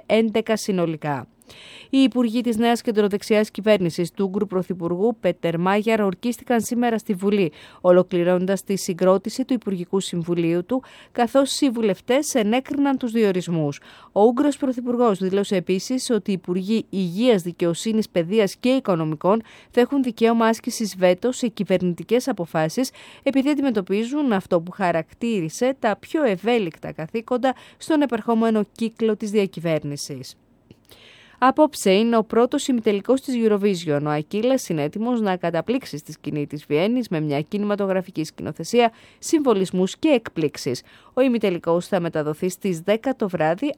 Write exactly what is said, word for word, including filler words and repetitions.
έντεκα συνολικά. Οι υπουργοί της νέας κεντροδεξιάς κυβέρνησης του Ούγγρου Πρωθυπουργού Πέτερ Μάγιαρ ορκίστηκαν σήμερα στη Βουλή, ολοκληρώνοντας τη συγκρότηση του Υπουργικού Συμβουλίου του, καθώς οι βουλευτές ενέκριναν τους διορισμούς. Ο Ούγγρος Πρωθυπουργός δήλωσε επίσης ότι οι Υπουργοί Υγείας, Δικαιοσύνης, Παιδείας και Οικονομικών θα έχουν δικαίωμα άσκησης βέτο σε κυβερνητικές αποφάσεις, επειδή αντιμετωπίζουν αυτό που χαρακτήρισε τα πιο ευέλικτα καθήκοντα στον επερχόμενο κύκλο της διακυβέρνησης. Απόψε είναι ο πρώτος ημιτελικός της Eurovision. Ο Ακύλας είναι έτοιμος να καταπλήξει στη σκηνή της Βιέννης με μια κινηματογραφική σκηνοθεσία, συμβολισμούς και εκπλήξεις. Ο ημιτελικός θα μεταδοθεί στις δέκα το βράδυ